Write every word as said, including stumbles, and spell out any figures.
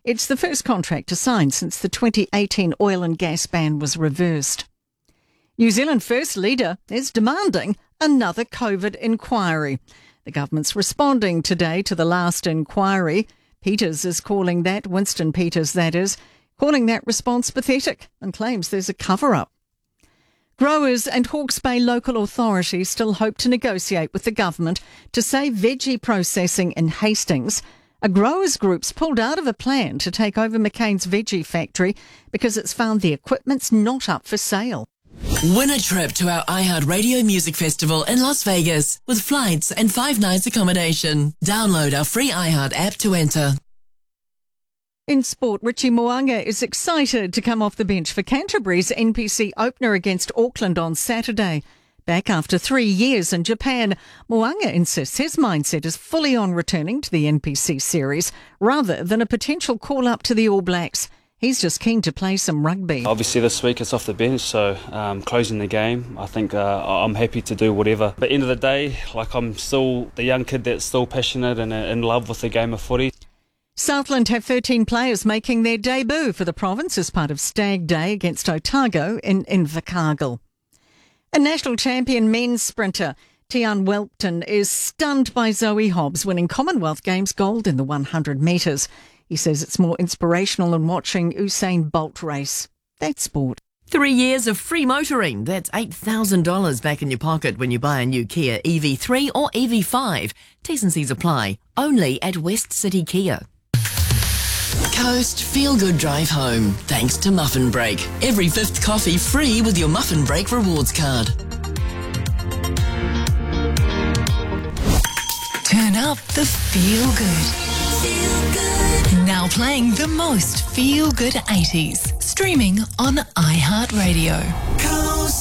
It's the first contract to sign since the twenty eighteen oil and gas ban was reversed. New Zealand First Leader is demanding another COVID inquiry. The government's responding today to the last inquiry. Peters is calling that, Winston Peters that is, calling that response pathetic and claims there's a cover-up. Growers and Hawke's Bay local authorities still hope to negotiate with the government to save veggie processing in Hastings. A growers group's pulled out of a plan to take over McCain's veggie factory because it's found the equipment's not up for sale. Win a trip to our iHeartRadio Music Festival in Las Vegas with flights and five nights accommodation. Download our free iHeart app to enter. In sport, Richie Mo'unga is excited to come off the bench for Canterbury's N P C opener against Auckland on Saturday. Back after three years in Japan, Mo'unga insists his mindset is fully on returning to the N P C series rather than a potential call-up to the All Blacks. He's just keen to play some rugby. Obviously this week it's off the bench, so um, closing the game, I think uh, I'm happy to do whatever. But at the end of the day, like I'm still the young kid that's still passionate and in love with the game of footy. Southland have thirteen players making their debut for the province as part of Stag Day against Otago in Invercargill. A national champion men's sprinter, Tian Welton, is stunned by Zoe Hobbs winning Commonwealth Games gold in the one hundred metres. He says it's more inspirational than watching Usain Bolt race. That's sport. Three years of free motoring. That's eight thousand dollars back in your pocket when you buy a new Kia E V three or E V five. T's and C's apply. Only at West City Kia. Coast Feel Good Drive Home. Thanks to Muffin Break. Every fifth coffee free with your Muffin Break rewards card. Turn up the Feel Good. Feel Good. Now playing the most Feel Good eighties. Streaming on iHeartRadio.